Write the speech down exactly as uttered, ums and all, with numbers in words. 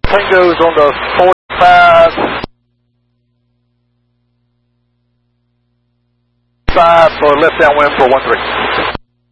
Tango's on the forty-five. Five for left downwind for one three.